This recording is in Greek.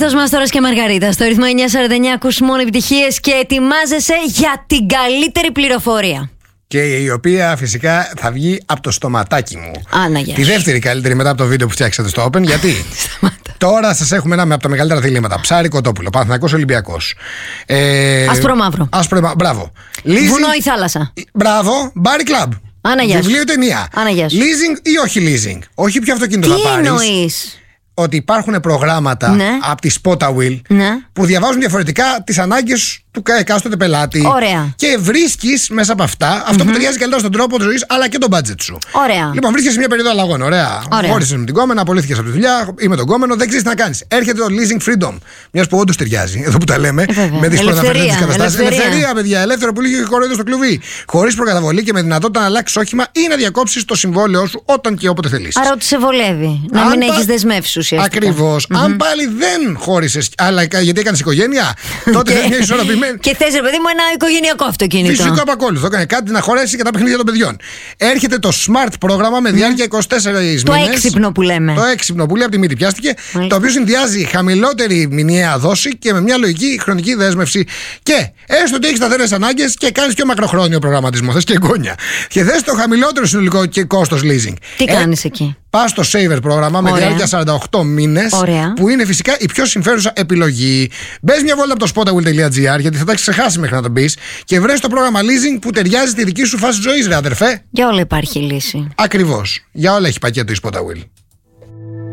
μας τώρα και Μαργαρίτα. Στο ρυθμό 949 ακούς μόνο επιτυχίες και ετοιμάζεσαι για την καλύτερη πληροφορία. Και η οποία φυσικά θα βγει από το στοματάκι μου. Άναγια. Τη δεύτερη καλύτερη μετά από το βίντεο που φτιάξατε στο Open. Γιατί τώρα σας έχουμε ένα από τα μεγαλύτερα διλήμματα. Ψάρι Κοτόπουλο, Παναθηναϊκός Ολυμπιακός. Άσπρο-μαύρο. Μπράβο. Βουνό ή θάλασσα. Μπράβο. Μπάρι Κλαμπ. Βιβλίο ή ταινία. Leasing ή όχι leasing. Όχι ποιο αυτοκίνητο θα πάρεις. Τι εννοείς? Ότι υπάρχουν προγράμματα από τη Spotawheel που διαβάζουν διαφορετικά τις ανάγκες του εκάστοτε πελάτη. Ωραία. Και βρίσκεις μέσα από αυτά αυτό που ταιριάζει καλύτερα στον τρόπο της ζωής αλλά και το budget σου. Ωραία. Λοιπόν, βρίσκεσαι σε μια περίοδο αλλαγών. Ωραία. Χώρισες με την κόμενα, απολύθηκες από τη δουλειά ή με τον κόμενο, δεν ξέρεις τι να κάνεις. Έρχεται το leasing freedom. Μιας που όντως ταιριάζει, εδώ που τα λέμε, με τις προαναφερθέντες καταστάσεις. Ελευθερία, παιδιά, ελεύθερο πουλί και κοροϊδό στο κλουβί. Χωρίς προκαταβολή και με δυνατότητα να αλλάξεις όχημα ή να διακόψεις το συμβόλαιό σου όταν και όποτε θελήσεις. Άρα ότι σε βολεύει. Να μην έχεις δεσμεύσεις ουσιαστικά. Ακριβώς. Αν πάλι δεν χώρισες, αλλά γιατί έκανες οικογένεια, τότε δεν είναι ισορροπημένη. Και θες, ρε παιδί μου, ένα οικογενειακό αυτοκίνητο. Φυσικό απακόλουθο. Έκανε κάτι να χωρέσει και τα παιχνίδια των παιδιών. Έρχεται το Smart πρόγραμμα με διάρκεια 24 μήνες. Το έξυπνο που λέμε. Το έξυπνο που λέει, από τη μύτη πιάστηκε. Το οποίο συνδυάζει χαμηλότερη μηνιαία δόση και με μια λογική χρονική δέσμευση. Και έστω ότι έχεις σταθερές ανάγκες και κάνεις πιο μακροχρόνιο προγραμματισμό. Θες και εγγόνια. Και θες το χαμηλότερο συνολικό κόστος leasing. Τι κάνεις εκεί? Πας στο Saver πρόγραμμα με διάρκεια 48 μήνες. Που είναι φυσικά η πιο συμφέρουσα επιλογή. Μπες μια βόλτα από το spotawheel.gr γιατί θα τα έχεις ξεχάσει μέχρι να το μπεις και βρες το πρόγραμμα leasing που ταιριάζει στη δική σου φάση ζωής, ρε αδερφέ. Για όλα υπάρχει λύση. Ακριβώς. Για όλα έχει πακέτο η Spotawheel.